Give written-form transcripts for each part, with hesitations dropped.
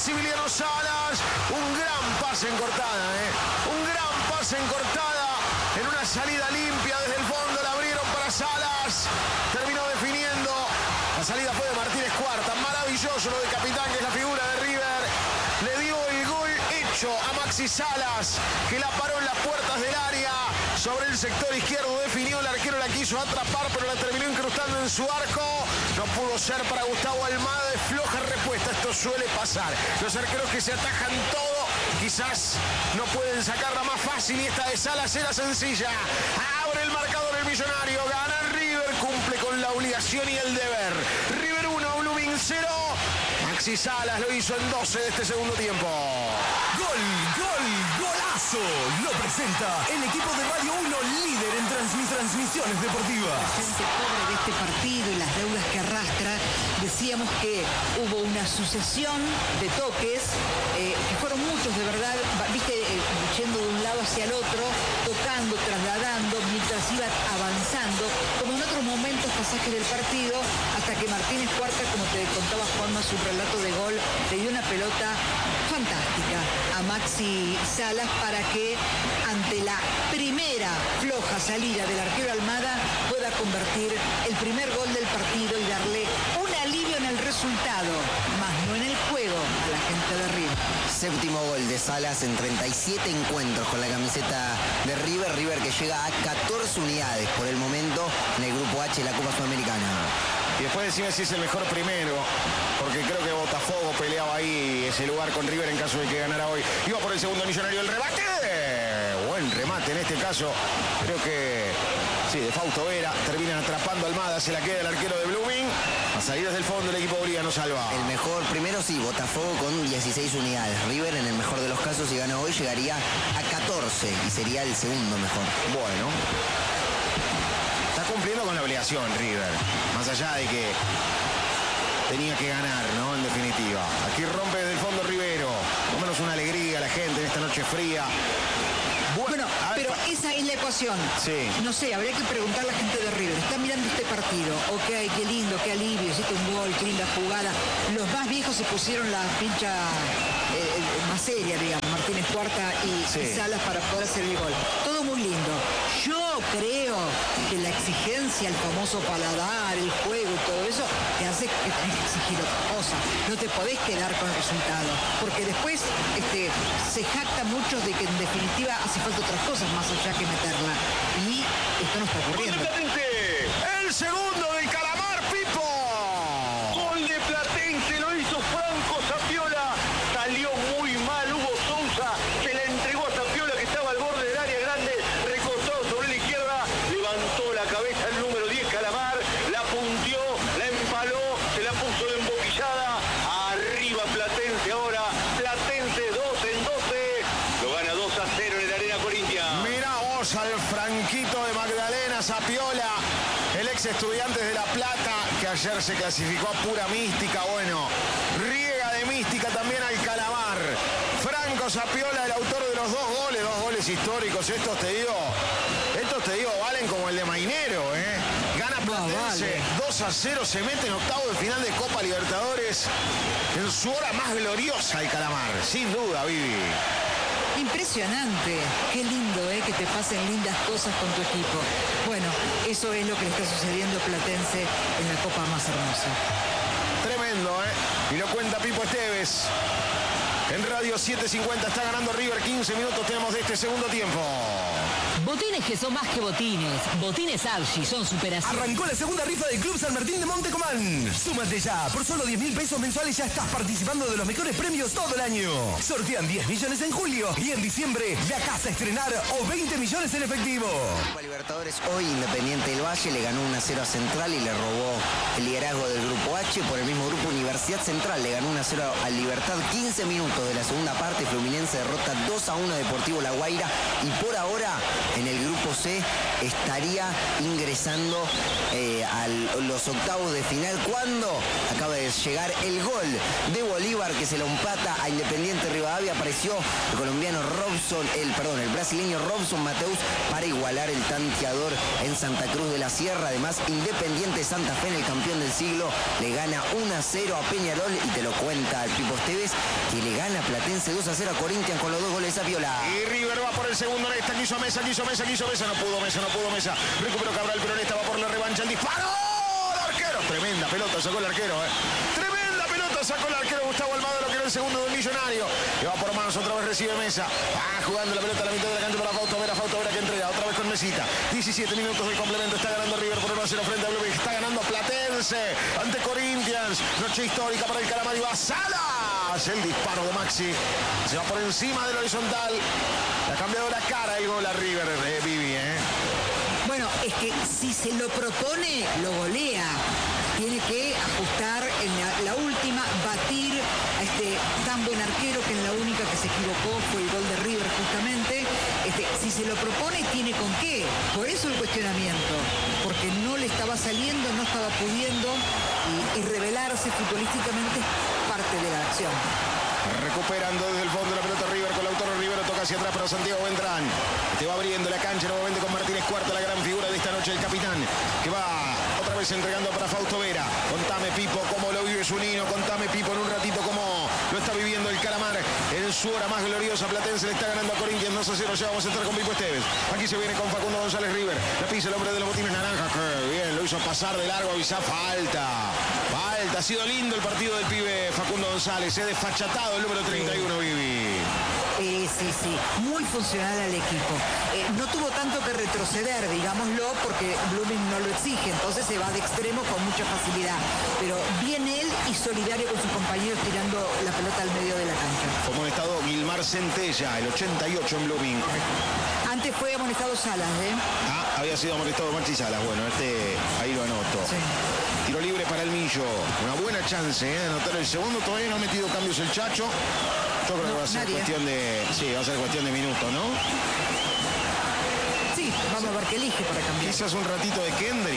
Maximiliano Salas. Un gran pase en cortada, un gran pase en cortada. En una salida limpia desde el fondo la abrieron para Salas. Terminó definiendo. La salida fue de Martínez Cuarta. Maravilloso lo de capitán, que es la figura de River. Le dio el gol hecho a Maxi Salas, que la paró en las puertas del área. Sobre el sector izquierdo definió, el arquero la quiso atrapar, pero la terminó incrustando en su arco. No pudo ser para Gustavo Almada, de floja respuesta. Esto suele pasar. Los arqueros que se atajan todo, quizás no pueden sacarla más fácil, y esta de Salas era sencilla. Abre el marcador el Millonario, gana River, cumple con la obligación y el deber. River 1, Blooming 0. Maxi Salas lo hizo en 12 de este segundo tiempo. Gol, gol, golazo. Lo presenta el equipo de Radio 1, líder en transmisiones deportivas. La gente pobre de este partido y las deudas que arrastra, decíamos que hubo una sucesión de toques, que fueron muchos de verdad, viste, yendo de un lado hacia el otro, tocando, trasladando, mientras iba avanzando, como en otros momentos, pasajes del partido, hasta que Martínez Cuarta, como te contaba Juanma, su relato de gol, le dio una pelota fantástica a Maxi Salas para que ante la primera floja salida del arquero Almada pueda convertir el primer gol del partido y darle un alivio en el resultado, más no en el juego, a la gente de River. Séptimo gol de Salas en 37 encuentros con la camiseta de River. River que llega a 14 unidades por el momento en el grupo H de la Copa Sudamericana. Y después decime si es el mejor primero, porque creo que Botafogo peleaba ahí ese lugar con River en caso de que ganara hoy. Iba por el segundo Millonario, el remate. Buen remate en este caso. Creo que sí, de Fausto Vera. Terminan atrapando a Almada, se la queda el arquero de Blooming. A salidas del fondo el equipo boliviano salva. El mejor primero sí, Botafogo con 16 unidades. River en el mejor de los casos, si gana hoy, llegaría a 14 y sería el segundo mejor. Bueno. Está cumpliendo con la obligación River, más allá de que tenía que ganar, ¿no? En definitiva. Aquí rompe desde el fondo Rivero. Por lo menos una alegría a la gente en esta noche fría. Bueno, pero esa es la ecuación. Sí. No sé, habría que preguntar a la gente de River. Está mirando este partido. Ok, qué lindo, qué alivio. Hiciste un gol, qué linda jugada. Los más viejos se pusieron la pincha más seria, digamos. Martínez Cuarta y Salas para poder hacer el gol. Todo muy lindo. Yo creo que la exigencia, el famoso paladar, el juego y todo eso, te hace que tenés que exigir otra cosa. No te podés quedar con el resultado. Porque después se jacta mucho de que en definitiva hace falta otras cosas más allá que meterla. Y esto no está ocurriendo. El segundo del Calamar, Pipo. Gol de Platense, lo hizo Franco Zapiola. Salió muy mal Hugo Sousa. Se la entregó a Zapiola, que estaba al borde del área grande, recostado sobre la izquierda. Levantó la cabeza el número 10 Calamar. La puntió, la empaló, se la puso de emboquillada. Arriba Platense ahora. Platense 2 en 12. Lo gana 2-0 en el Arena Corintia. Mirá vos al Franquito de Magdalena, Zapiola, el ex Estudiantes de La Plata, que ayer se clasificó a pura mística. Bueno, riega de mística también al Calamar. Franco Zapiola, el autor de los dos goles históricos. Estos te digo, valen como el de Mainero, Gana Platense 2-0, se mete en octavo de final de Copa Libertadores en su hora más gloriosa el Calamar, sin duda, Vivi. Impresionante, qué lindo, que te pasen lindas cosas con tu equipo. Bueno, eso es lo que le está sucediendo a Platense en la Copa más hermosa. Tremendo, y lo cuenta Pipo Esteves. En Radio 750 está ganando River. 15 minutos tenemos de este segundo tiempo. Botines que son más que botines. Botines Archie son superación. Arrancó la segunda rifa del Club San Martín de Montecomán. Súmate ya. Por solo 10.000 pesos mensuales ya estás participando de los mejores premios todo el año. Sortean 10 millones en julio y en diciembre la casa a estrenar o 20 millones en efectivo. Copa Libertadores hoy Independiente del Valle le ganó 1-0 a Central y le robó el liderazgo del grupo H. Por el mismo grupo Universidad Central le ganó 1-0 a Libertad. 15 minutos de la segunda parte, Fluminense derrota 2-1 a Deportivo La Guaira y por ahora en el grupo C estaría ingresando a los octavos de final cuando acaba de llegar el gol de Bolívar que se lo empata a Independiente Rivadavia. Apareció el colombiano el brasileño Robson Mateus para igualar el tanteador en Santa Cruz de la Sierra. Además, Independiente Santa Fe, en el campeón del siglo, le gana 1-0 a Peñarol y te lo cuenta el Pipo Esteves que le gana Platense 2-0 a Corinthians con los 2 goles a Viola. Y River va por el segundo en esta, quiso Mesa, no pudo Mesa. Recuperó Cabral, pero en esta va por la revancha, el disparo. El arquero, tremenda pelota sacó el arquero, Tremenda pelota sacó el arquero Gustavo Almada, lo que era el segundo del Millonario. Y va por manos, otra vez recibe Mesa. Va jugando la pelota a la mitad de la cancha para Fausto Vera que entrega, otra vez con Mesita. 17 minutos de complemento, está ganando River por 1-0 frente a Blooming. Está ganando Platense ante Corinthians. Noche histórica para el Calamar y va Salas. El disparo de Maxi. Se va por encima del horizontal. Le ha cambiado la cara el gol a River, Vivi, Bueno, es que si se lo propone, lo golea. Tiene que ajustar en la última, batir a este tan buen arquero que en la única que se equivocó fue el gol de River justamente. Si se lo propone, tiene con qué. Por eso el cuestionamiento. Porque no le estaba saliendo, no estaba pudiendo y revelarse futbolísticamente es parte de la acción. Recuperando desde el fondo la pelota River con Lautaro Rivero, toca hacia atrás para Santiago Beltrán. Te va abriendo la cancha nuevamente con Martínez Cuarta, la gran figura de esta noche, el capitán, que va otra vez entregando para Fausto Vera. Contame, Pipo, cómo lo vive Zunino. Contame, Pipo, en un ratito cómo lo está viviendo el Calamar. En su hora más gloriosa, Platense le está ganando a Corinthians 2-0. Ya vamos a estar con Pipo Esteves. Aquí se viene con Facundo González River. La pisa el hombre de los botines naranja. Qué bien, lo hizo pasar de largo, avisa falta. Ha sido lindo el partido del pibe Facundo González. Se ha desfachatado el número 31, Vivi. Sí, muy funcional al equipo. No tuvo tanto que retroceder, digámoslo, porque Blooming no lo exige, entonces se va de extremo con mucha facilidad. Pero bien él y solidario con sus compañeros tirando la pelota al medio de la cancha. Fue amonestado Guilmar Centella, el 88 en Blooming. Antes fue amonestado Salas, Había sido amonestado Maxi Salas. Bueno, ahí lo anoto. Sí. Tiro libre para el Millo. Una buena chance de anotar el segundo. Todavía no ha metido cambios el Chacho. Yo creo que va a ser cuestión de... Sí, va a ser cuestión de minutos, ¿no? Sí, vamos a ver qué elige para cambiar. Quizás un ratito de Kendry.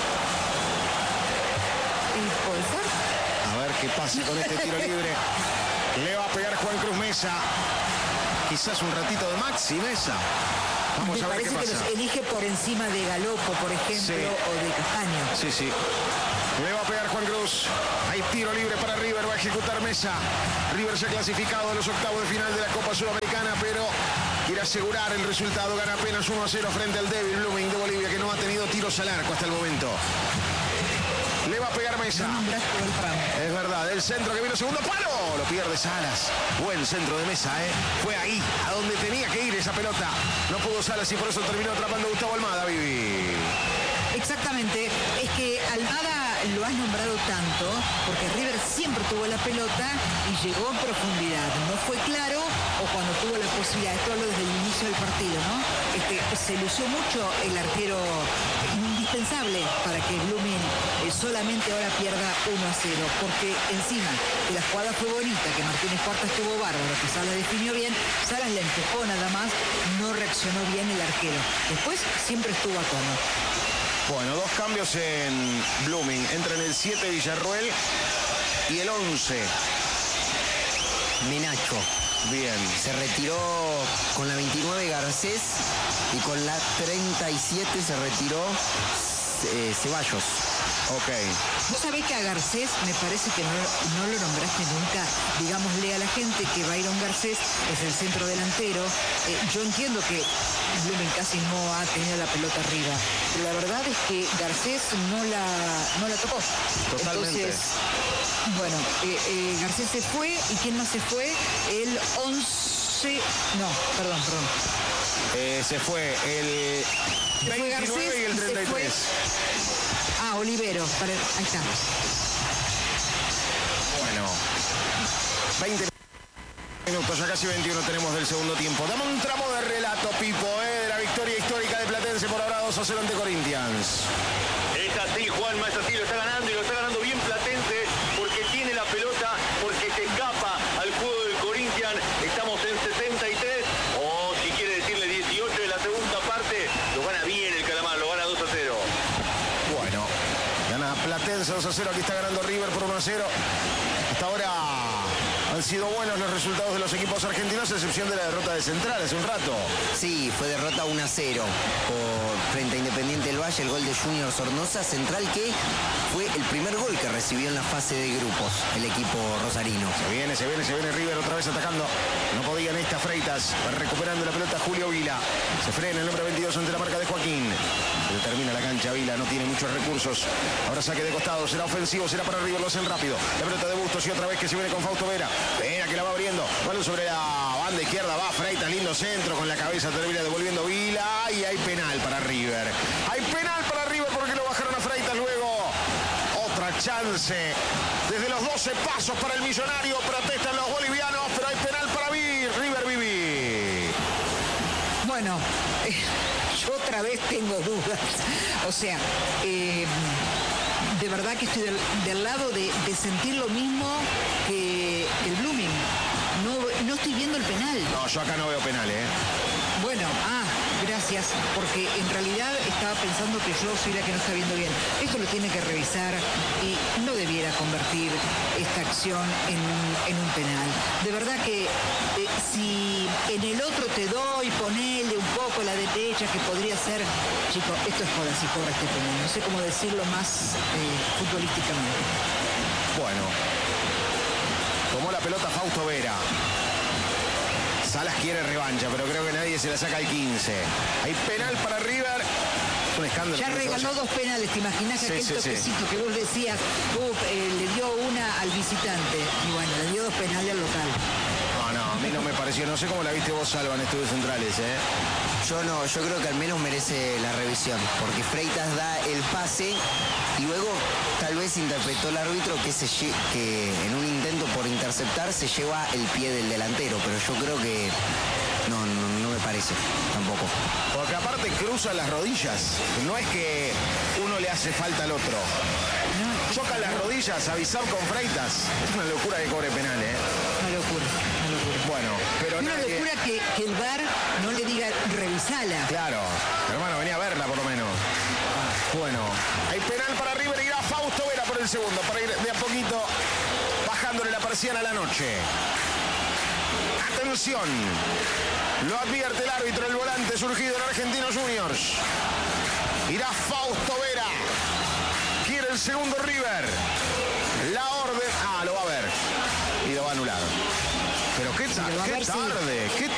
¿Puede ser? A ver qué pasa con este tiro libre. Le va a pegar Juan Cruz Mesa. Quizás un ratito de Maxi Mesa. Vamos a ver qué pasa. Me parece que los elige por encima de Galopo, por ejemplo, o de Castaño. Sí. Le va a pegar Juan Cruz. Hay tiro libre para River. Va a ejecutar Mesa. River se ha clasificado a los octavos de final de la Copa Sudamericana, pero quiere asegurar el resultado. Gana apenas 1-0 frente al débil Blooming de Bolivia, que no ha tenido tiros al arco hasta el momento. Le va a pegar Mesa. Es verdad, el centro que vino segundo palo. Lo pierde Salas. Buen centro de Mesa, Fue ahí, a donde tenía que ir esa pelota. No pudo Salas y por eso terminó atrapando a Gustavo Almada, Vivi. Exactamente. Es que Almada lo has nombrado tanto porque River siempre tuvo la pelota y llegó en profundidad. No fue claro o cuando tuvo la posibilidad. Esto hablo desde el inicio del partido, ¿no? Se lució mucho el arquero indispensable para que Blooming solamente ahora pierda 1-0, porque encima que la jugada fue bonita, que Martínez Cuarta estuvo bárbaro, que Salas definió bien, Salas la empujó nada más, no reaccionó bien el arquero. Después siempre estuvo a tono. Bueno, 2 cambios en Blooming. Entra en el 7 Villarruel y el 11 Menacho. Bien. Se retiró con la 29 Garcés y con la 37 se retiró Ceballos. Ok. Vos sabés que a Garcés me parece que no lo nombraste nunca. Digámosle a la gente que Byron Garcés es el centro delantero. Yo entiendo que Blooming casi no ha tenido la pelota arriba, pero la verdad es que Garcés no la tocó. Totalmente. Entonces, bueno, Garcés se fue. ¿Y quién más se fue? El 11... No, perdón. Se fue el 29 Garcés y el 33. Olivero. Ahí está. Bueno. 20 minutos, ya casi 21 tenemos del segundo tiempo. Dame un tramo de relato, Pipo, de la victoria histórica de Platense por ahora 2-0 ante Corinthians. Es así, Juanma, es así, lo está ganando y lo está ganando bien Platense porque tiene la pelota, porque se escapa al juego del Corinthians. Estamos en 63, o si quiere decirle 18 de la segunda parte. 2-0. Aquí está ganando River por 1-0. Hasta ahora han sido buenos los resultados de los equipos argentinos, a excepción de la derrota de Central hace un rato. Sí, fue derrota 1-0 frente a Independiente del Valle, el gol de Junior Sornosa. Central que fue el primer gol que recibió en la fase de grupos el equipo rosarino. Se viene River otra vez atacando. No podían estas Freitas. Va recuperando la pelota Julio Vila. Se frena el número 22 ante la marca de Joaquín. Se termina la cancha Vila, no tiene muchos recursos. Ahora saque de costado, será ofensivo, será para River, lo hacen rápido. La pelota de Bustos y otra vez que se viene con Fausto Vera. Vera que la va abriendo. Balón sobre la banda izquierda, va Freitas, lindo centro con la cabeza, termina devolviendo Vila y hay penal para River. Hay penal para River porque lo bajaron a Freitas luego. Otra chance. Desde los 12 pasos para el Millonario, protestan los bolivianos, pero hay penal para River Vivi. Bueno, yo otra vez tengo dudas. O sea, de verdad que estoy del lado de sentir lo mismo que el Blooming. No estoy viendo el penal. No, yo acá no veo penal, Bueno, gracias, porque en realidad estaba pensando que yo soy la que no está viendo bien. Esto lo tiene que revisar y no debiera convertir esta acción en un penal. De verdad que si en el otro te doy, ponele un poco la derecha que podría ser, chico, esto es joda si cobra este penal. No sé cómo decirlo más futbolísticamente. Bueno, tomó la pelota Fausto Vera. Salas quiere revancha, pero creo que nadie se la saca al 15. Hay penal para River. Es un escándalo. Ya regaló 2 penales, ¿te imaginas aquel toquecito que vos decías? Le dio una al visitante. Y bueno, le dio 2 penales al local. No, a mí no me pareció. No sé cómo la viste vos, Salva, en estudios centrales, Yo no, yo creo que al menos merece la revisión, porque Freitas da el pase y luego tal vez interpretó el árbitro que en un intento por interceptar se lleva el pie del delantero, pero yo creo que no me parece tampoco. Porque aparte cruza las rodillas. No es que uno le hace falta al otro. Choca las rodillas, avisar con Freitas. Es una locura que cobre penal, Una locura. Bueno, pero una locura que el VAR no le diga revisala. Claro, hermano, venía a verla por lo menos. Bueno, hay penal para River, irá Fausto Vera por el segundo, para ir de a poquito bajándole la persiana a la noche. Atención, lo advierte el árbitro, el volante surgido en Argentinos Juniors. Irá Fausto Vera. Quiere el segundo River. La orden. Lo va a ver. Y lo va a anular. Pero qué tarde,